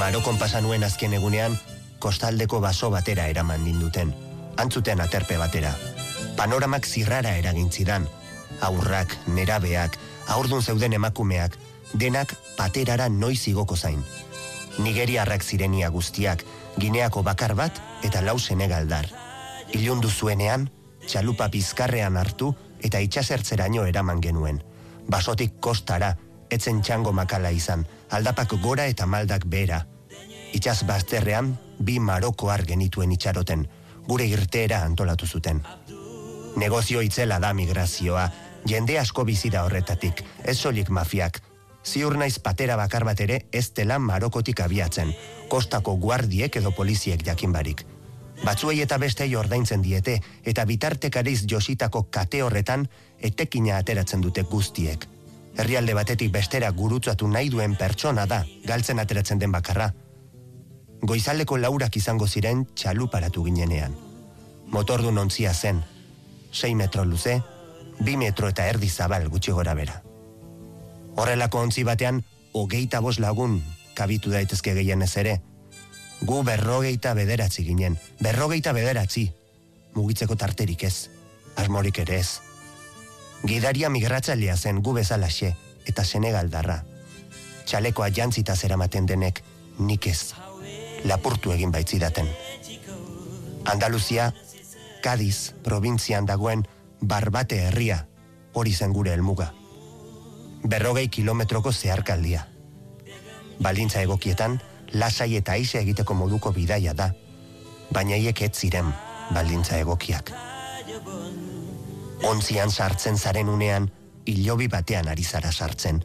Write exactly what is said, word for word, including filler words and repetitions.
Marokon pasa nuen azken egunean, kostaldeko baso batera eraman ninduten, antzuten aterpe batera. Panoramak zirrara eragintzidan, aurrak, nerabeak, aurdun zeuden emakumeak, denak paterara noiz igoko zain. Nigeriarrak zirenia guztiak, Gineako bakar bat eta lau senegaldar. Ilundu zuenean, txalupa bizkarrean hartu eta itxasertzeraino eraman genuen. Basotik kostara, etzen txango makala izan, aldapak gora eta maldak behera. Itxas bazterrean, bi marokoar genituen itxaroten, gure irteera antolatu zuten. Negozio itzela da migrazioa, jende asko bizida horretatik, ez soilik mafiak. Ziur naiz patera bakar bat ere ez dela Marokotik abiatzen, kostako guardiek edo poliziek jakin barik. Batzuei eta bestei ordaintzen diete, eta bitartekariz jositako kate horretan etekina ateratzen dute guztiek. Herrialde batetik bestera gurutzatu nahi duen pertsona da, galtzen ateratzen den bakarra. Goizaldeko laurak izango ziren txaluparatu ginenean. Motordun ontzia zen, sei metro luze, bi metro eta erdi zabal gutxi gora bera. Horrelako ontzi batean, hogeita bost lagun kabitu daitezke gehienez ere. Gu berrogeita bederatzi ginen, berrogeita bederatzi. Mugitzeko tarterik ez, asmorik ere ez. Gidaria migratzailea zen gu bezalaxe, eta senegaldarra. Txalekoa jantzita zeramaten denek, nik ez. Lapurtu egin baitzidaten. Andaluzia, Kadiz, probintzian dagoen Barbate herria, hori zen gure helmuga. Berrogei kilometroko zeharkaldia. Baldintza egokietan, lasai eta aise egiteko moduko bidaia da, baina hiek ez ziren baldintza egokiak. Ontzian sartzen zaren unean, hilobi batean ari zara sartzen.